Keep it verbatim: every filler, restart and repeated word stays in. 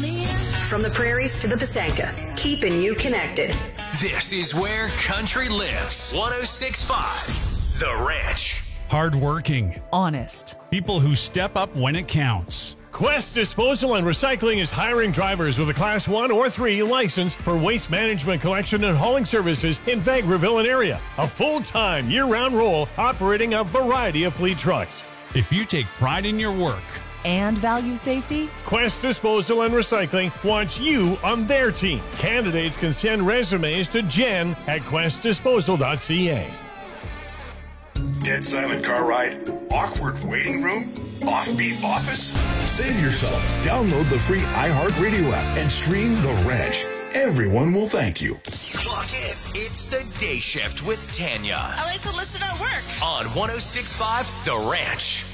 From the prairies to the Pasanka, keeping you connected. This is where country lives. one oh six point five The Ranch. Hardworking. Honest. People who step up when it counts. Quest Disposal and Recycling is hiring drivers with a Class one or three license for waste management, collection, and hauling services in Vegreville and area. A full-time, year-round role operating a variety of fleet trucks. If you take pride in your work and value safety, Quest Disposal and Recycling wants you on their team. Candidates can send resumes to Jen at quest disposal dot c a. Dead silent car ride? Awkward waiting room? Offbeat office? Save yourself. Download the free iHeartRadio app and stream The Ranch. Everyone will thank you. Clock in. It's the Day Shift with Tanya. I like to listen at work. On one oh six point five The Ranch.